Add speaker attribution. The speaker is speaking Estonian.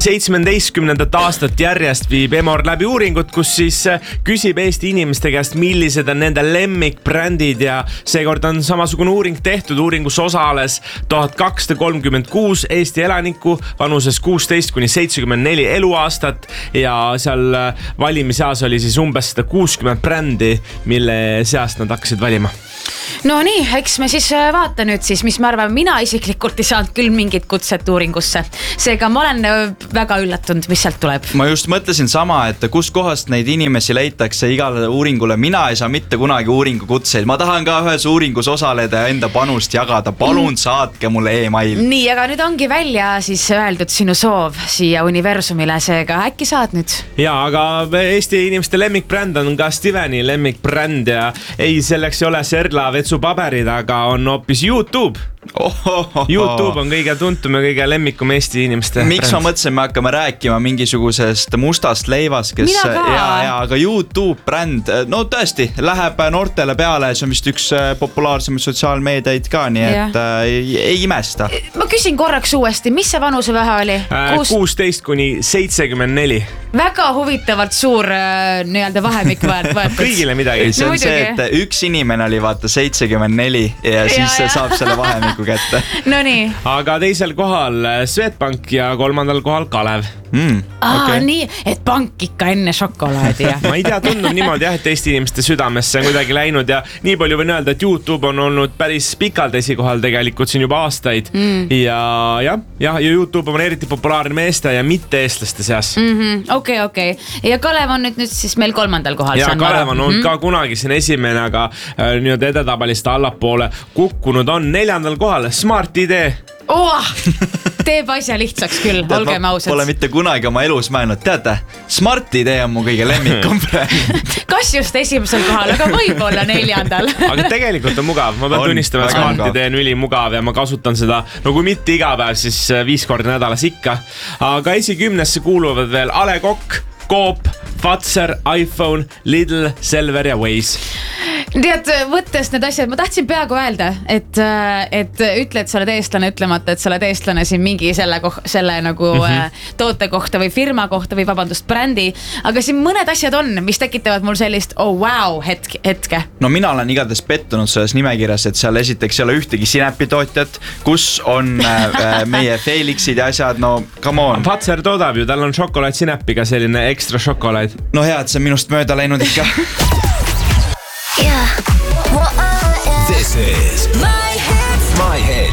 Speaker 1: 17. aastat järjest viib Emor läbi uuringut, kus siis küsib Eesti inimeste käest, millised on nende lemmikbrändid ja seekord on samasugune uuring tehtud. Uuringus osales 1236 Eesti elanikku vanuses 16-74 eluaastat ja seal valimisseas oli siis umbes 160 brändi, mille seast nad hakkasid valima.
Speaker 2: No nii, eks me siis vaata nüüd siis, mis ma arvan, mina isiklikult ei saanud küll mingit kutset uuringusse. Seega ma olen väga üllatunud, mis sealt tuleb.
Speaker 3: Ma just mõtlesin sama, et kus kohast neid inimesi leitakse igale uuringule. Mina ei saa mitte kunagi uuringu kutseid. Ma tahan ka ühes uuringus osaleda ja enda panust jagada. Palun saatke mulle e-mail.
Speaker 2: Nii, aga nüüd ongi välja siis öeldud sinu soov siia universumile, seega äkki saad nüüd?
Speaker 1: Ja, aga Eesti inimeste lemmikbränd on ka Steveni lemmikbränd ja ei, selleks ei ole Serla vetsupaberid, aga on hoopis YouTube. YouTube on kõige tuntum ja kõige lemmikum Eesti inimeste
Speaker 3: Miks ma mõtlesin, me hakkame rääkima mingisugusest mustast leivast, kes aga YouTube bränd, no tõesti, läheb noortele peale, see on vist üks populaarsemaid sotsiaalmeediaid ka, nii et ei imesta.
Speaker 2: Ma küsin korraks uuesti, mis see vanusevahe oli?
Speaker 1: 16-74.
Speaker 2: Väga huvitavalt suur nii-öelda vahemik võetud.
Speaker 1: Kõigile midagi.
Speaker 3: See on see, et üks inimene oli vaata 74 ja siis saab selle vahemiku kätte.
Speaker 2: No nii.
Speaker 1: Aga teisel kohal Swedbank ja kolmandal kohal Kalev.
Speaker 2: Nii, et pank ikka enne šokolaadi.
Speaker 1: Ma ei tea, tundub niimoodi et Eesti inimeste südamesse on kuidagi läinud ja nii palju võin öelda, et YouTube on olnud päris pikalt esikohal tegelikult siin juba aastaid ja YouTube on eriti populaarne meeste ja mitte eestlaste seas.
Speaker 2: Okei. Ja Kalev on nüüd siis meil kolmandal kohal.
Speaker 1: Ja Kalev on olnud ka kunagi siin esimene, aga nüüd edetabelist allapoole kukkunud on 4. kohal Smart ID.
Speaker 2: Teeb asja lihtsaks küll, olgem ausad.
Speaker 3: Pole mitte kunagi oma elus mõelnud, teate, Smart ID on mu kõige lemmikum bränd.
Speaker 2: Kas just esimesel kohal, aga võib-olla 4.
Speaker 1: Aga tegelikult on mugav, ma pean tunnistama, et Smart ID on ülimugav ja ma kasutan seda, no kui mitte iga päev, siis 5 korda nädalas ikka. Aga esikümnesse kuuluvad veel A. Le Coq, Coop, Fazer, iPhone, Lidl, Selver ja Waze.
Speaker 2: Tead, võttes need asjad, ma tahtsin peaaegu öelda, et ütle, et sa oled eestlane, ütlemata, et sa oled eestlane siin mingi selle nagu toote kohta või firma kohta või vabandust, brändi, aga siin mõned asjad on, mis tekitavad mul sellist hetke.
Speaker 3: No mina olen igatahes pettunud selles nimekirjas, et seal esiteks ei ole ühtegi sinepitootjat, kus on meie Felixid ja asjad, no come on.
Speaker 1: Fazer toodab ju, tal on šokolaad sinepiga selline ekstra šokolaad.
Speaker 3: No hea, et see minust mööda läinud ikka.
Speaker 4: This is My Hits.